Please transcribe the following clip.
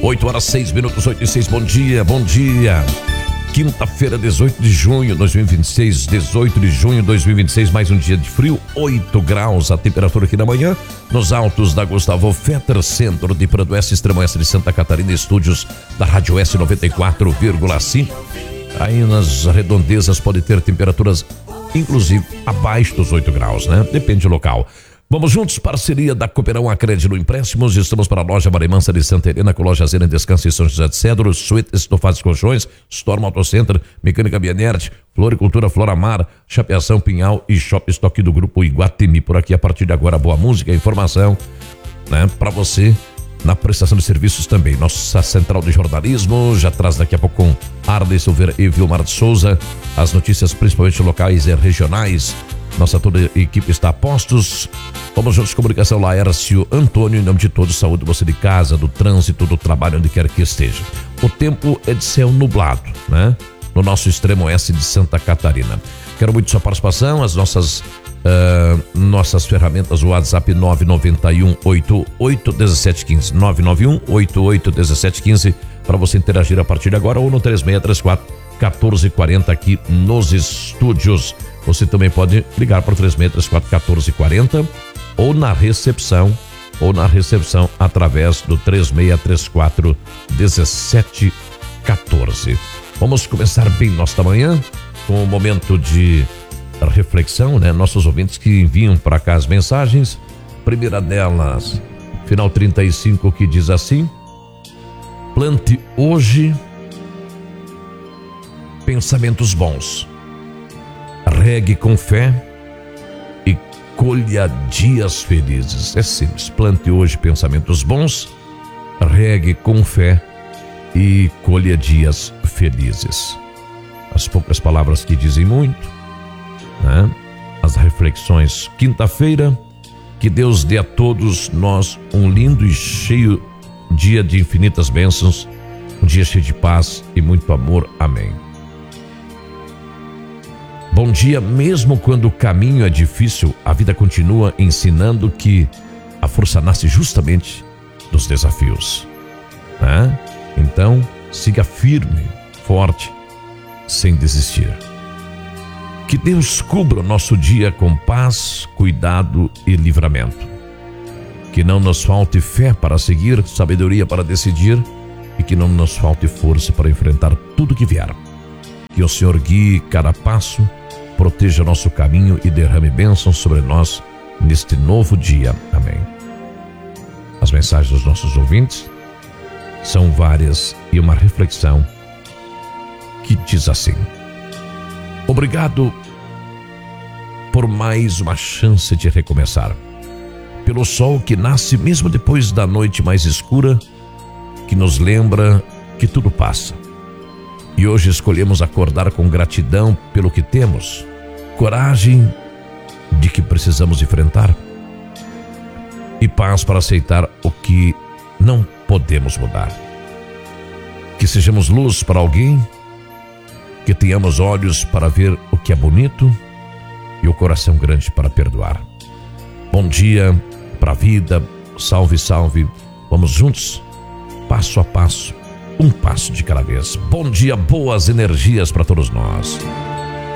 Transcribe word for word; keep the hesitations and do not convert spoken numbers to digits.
oito horas, seis minutos, oito e seis. Bom dia, bom dia. Quinta-feira, dezoito de junho de dois mil e vinte e seis, dezoito de junho de dois mil e vinte e seis, mais um dia de frio, oito graus a temperatura aqui da manhã, nos altos da Gustavo Fetter, centro de Prado Oeste, extremo oeste de Santa Catarina, estúdios da Rádio S noventa e quatro vírgula cinco. Aí nas redondezas pode ter temperaturas, inclusive, abaixo dos oito graus, né? Depende do local. Vamos juntos, parceria da Cooperão Acrédito Empréstimos. Estamos para a loja Maremansa de Santa Helena, com loja Zena em Descanso em São José de Cedro, Suíte, Estofados e Colchões, Storm Auto Center, Mecânica Bianert, Floricultura Floramar, Chapeação Pinhal e Shop Estoque do Grupo Iguatemi. Por aqui, a partir de agora, boa música, informação, né, para você na prestação de serviços também. Nossa central de jornalismo já traz daqui a pouco com Arley Silveira e Vilmar de Souza as notícias principalmente locais e regionais. Nossa toda a equipe está a postos. Vamos juntos, comunicação Laércio Antônio, em nome de todos, saúde você de casa, do trânsito, do trabalho, onde quer que esteja. O tempo é de céu nublado, né? No nosso extremo oeste de Santa Catarina. Quero muito sua participação, as nossas uh, nossas ferramentas, o WhatsApp nove nove um, oito oito um sete um cinco, nove nove um, oito oito um sete um cinco, para você interagir a partir de agora, ou no três seis três quatro, um quatro quatro zero aqui nos estúdios. Você também pode ligar para o três seis três quatro, um quatro quatro zero ou na recepção, ou na recepção através do três seis três quatro, um sete um quatro. Vamos começar bem nossa manhã com um momento de reflexão, né? Nossos ouvintes que enviam para cá as mensagens. Primeira delas, final trinta e cinco, que diz assim: plante hoje pensamentos bons, regue com fé e colha dias felizes. É simples, plante hoje pensamentos bons, regue com fé e colha dias felizes. As poucas palavras que dizem muito, né? As reflexões. Quinta-feira, que Deus dê a todos nós um lindo e cheio dia de infinitas bênçãos, um dia cheio de paz e muito amor. Amém. Bom dia. Mesmo quando o caminho é difícil, a vida continua ensinando que a força nasce justamente dos desafios, né? Então, siga firme, forte, sem desistir. Que Deus cubra o nosso dia com paz, cuidado e livramento. Que não nos falte fé para seguir, sabedoria para decidir, e que não nos falte força para enfrentar tudo que vier. Que o Senhor guie cada passo, proteja nosso caminho e derrame bênçãos sobre nós neste novo dia. Amém. As mensagens dos nossos ouvintes são várias e uma reflexão que diz assim: obrigado por mais uma chance de recomeçar, pelo sol que nasce mesmo depois da noite mais escura, que nos lembra que tudo passa. E hoje escolhemos acordar com gratidão pelo que temos, coragem de que precisamos enfrentar e paz para aceitar o que não podemos mudar. Que sejamos luz para alguém, que tenhamos olhos para ver o que é bonito e o coração grande para perdoar. Bom dia para a vida, salve, salve. Vamos juntos, passo a passo, um passo de cada vez. Bom dia, boas energias para todos nós.